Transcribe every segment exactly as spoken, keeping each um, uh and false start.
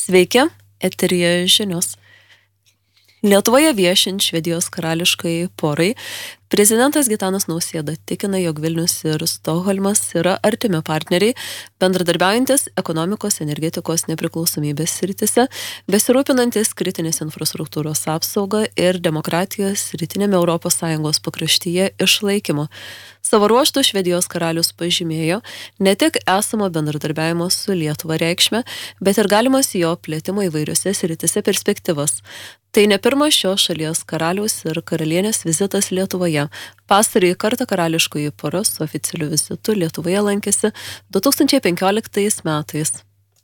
Sveiki, eteryje žinios. Lietuvoje viešint Švedijos karališkai porai, prezidentas Gitanas Nausėda tikina, jog Vilnius ir Stokholmas yra artimi partneriai, bendradarbiaujantis ekonomikos, energetikos, nepriklausomybės srityse, besirūpinantis kritinės infrastruktūros apsaugą ir demokratijos rytinėme Europos Sąjungos pakraštyje išlaikymo. Savo ruožtu Švedijos karalius pažymėjo ne tik esamo bendradarbiavimo su Lietuva reikšmę, bet ir galimas jo plėtimo įvairiose srityse perspektyvas. Tai ne pirmas šios šalies karaliaus ir karalienės vizitas Lietuvoje. Pastarąjį kartą karališkoji pora su oficialiu vizitu Lietuvoje lankėsi du tūkstančiai penkioliktais metais.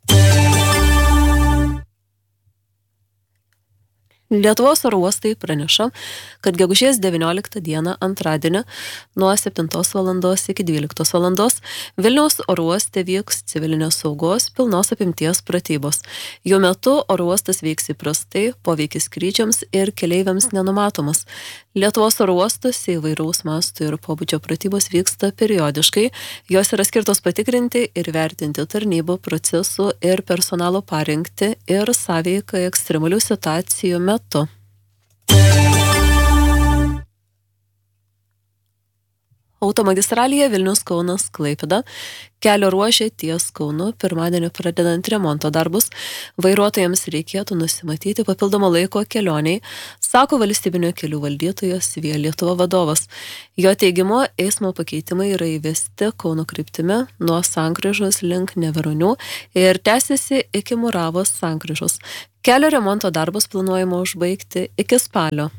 Lietuvos oro uostai praneša, kad gegužės devynioliktą dieną antradienį nuo septintos valandos iki dvyliktos valandos Vilniaus oro uoste vyks civilinės saugos pilnos apimties pratybos. Jų metu oro uostas veiks įprastai, poveikis skrydžiams ir keleiviams nenumatomas. Lietuvos oro uostuose įvairaus masto ir pobūdžio pratybos vyksta periodiškai, jos yra skirtos patikrinti ir vertinti tarnybų, procesų ir personalo parengti ir sąveiką ekstremalių situacijų metu. Metu. Automagistralėje Vilnius-Kaunas Klaipėda kelio ruože ties Kaunu pirmadienį pradedant remonto darbus, vairuotojams reikėtų nusimatyti papildomo laiko kelioniai, sako valstybinio kelių valdytojos Via Lietuva vadovas. Jo teigimu, eismo pakeitimai yra įvesti Kauno kryptimi nuo sankryžos link Neveronių ir tęsiasi iki Muravos sankryžos. Kelio remonto darbus planuojama užbaigti iki spalio.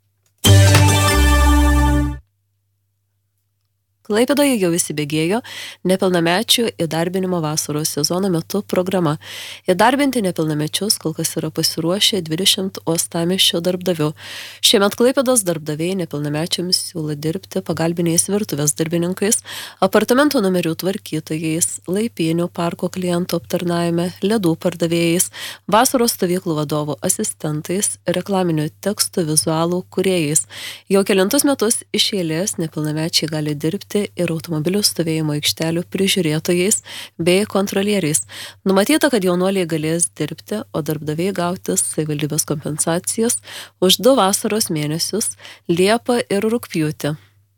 Klaipėdoje jau įsibėgėjo nepilnamečių įdarbinimo vasaros sezono metu programa. Įdarbinti nepilnamečius kol kas yra pasiruošę dvidešimt uostamiesčio darbdavių. Šiemet Klaipėdos darbdaviai nepilnamečiams siūlo dirbti pagalbiniais virtuvės darbininkais, apartamentų numerių tvarkytojais, laipynių parko klientų aptarnavime, ledų pardavėjais, vasaros stovyklų vadovų asistentais, reklaminių tekstų vizualų kūrėjais. Jau kelintus metus iš eilės nepilnamečiai gali dirbti ir automobilių stovėjimo aikštelių prižiūrėtojais bei kontrolieriais. Numatyta, kad jaunuoliai galės dirbti, o darbdaviai gauti savivaldybės kompensacijas už du vasaros mėnesius – Liepą ir Rugpjūtį.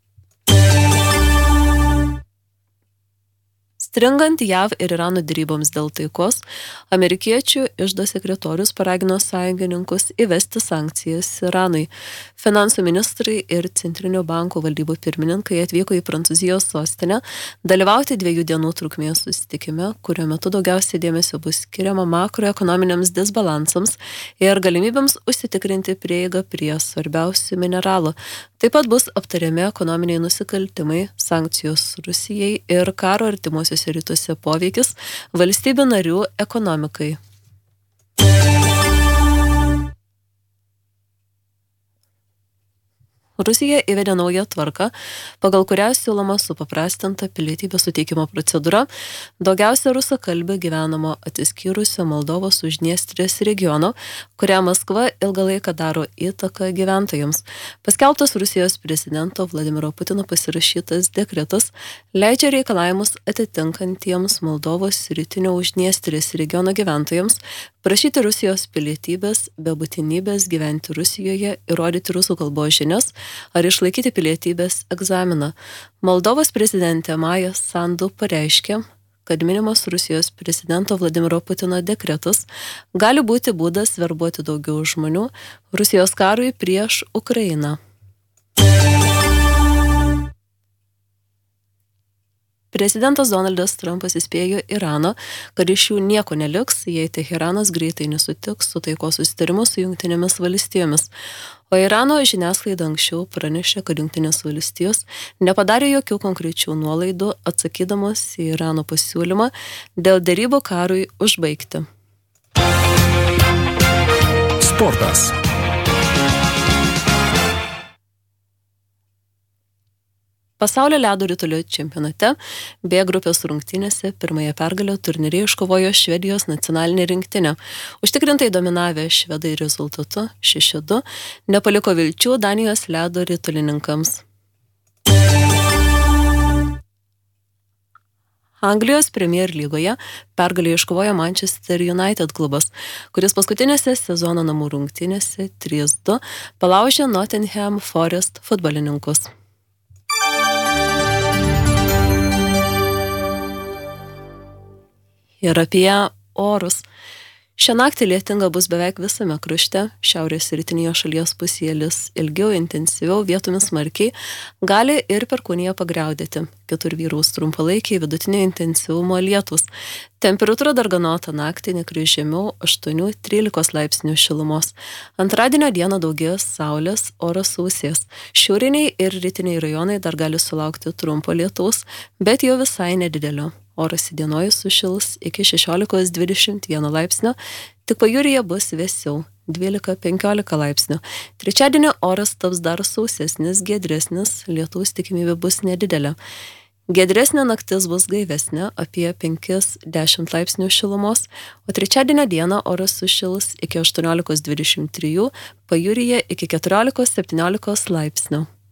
Stringant JAV ir Irano deryboms dėl taikos, amerikiečių iždo sekretorius paragino sąjungininkus įvesti sankcijas Iranui. Finansų ministrai ir centrinio banko valdybų pirmininkai atvyko į Prancūzijos sostinę dalyvauti dviejų dienų trukmės susitikime, kurio metu daugiausiai dėmesio bus skiriama makroekonominiams disbalansams ir galimybėms užsitikrinti prieigą prie svarbiausių mineralų. Taip pat bus aptariami ekonominiai nusikaltimai, sankcijos Rusijai ir karo artimuosiuose rytuose poveikis valstybių narių ekonomikai. Rusija įvedė naują tvarką, pagal kurią siūloma supaprastinta pilietybės suteikimo procedūra daugiausia rusakalbių gyvenamo atsiskyrusio Moldovos Uždniestrės regiono, kurią Maskva ilgą laiką daro įtaką gyventojams. Paskelbtas Rusijos prezidento Vladimiro Putino pasirašytas dekretas leidžia reikalavimus atitinkantiems Moldovos rytinio Uždniestrės regiono gyventojams prašyti Rusijos pilietybės be būtinybės gyventi Rusijoje, įrodyti rusų kalbos žinias ar išlaikyti pilietybės egzaminą. Moldovos prezidentė Maja Sandu pareiškė, kad minimas Rusijos prezidento Vladimiro Putino dekretas gali būti būdas verbuoti daugiau žmonių Rusijos karui prieš Ukrainą. Prezidentas Donaldas Trumpas įspėjo Iraną, kad iš jų nieko neliks, jei Teheranas greitai nesutiks su taikos susitarimu su Jungtinėmis valstijomis. O Irano žiniasklaida anksčiau pranešė, kad Jungtinės valstijos nepadarė jokių konkrečių nuolaidų atsakydamos į Irano pasiūlymą dėl derybų karui užbaigti. Sportas. Pasaulio ledo ritulio čempionate B grupės rungtynėse pirmąją pergalę turnyre iškovojo Švedijos nacionalinė rinktinė. Užtikrintai dominavę švedai rezultatu šeši du nepaliko vilčių Danijos ledo ritulininkams. Anglijos Premier lygoje pergalę iškovojo Manchester United klubas, kuris paskutinėse sezono namų rungtynėse trys du palaužė Nottingham Forest futbolininkus. Ir apie orus. Šią naktį lietinga bus beveik visame krašte, šiaurės rytinėje šalies pusėje lis ilgiau, intensyviau, vietomis smarkiai, gali ir perkūnija pagriaudėti. Kitur vyraus trumpalaikiai vidutinio intensyvumo lietūs. Temperatūra darganota naktį nekris žemiau aštuoni trylika laipsnių šilumos. Antradienio dieną daugės saulės, oras sausės. Šiauriniai ir rytiniai rajonai dar gali sulaukti trumpo lietaus, bet jau visai nedidelio. Oras įdienojus sušils iki šešiolika dvidešimt vienas laipsnio, tik pajūryje bus vėsiau dvylika penkiolika laipsnių. Trečiadienį oras taps dar sausesnis, giedresnis, lietaus tikimybė bus nedidelė. Giedresnė naktis bus gaivesnė, apie penki dešimt laipsnių šilumos, o trečiadienio dieną oras sušils iki aštuoniolika dvidešimt trys, pajūryje iki keturiolika septyniolika laipsnių.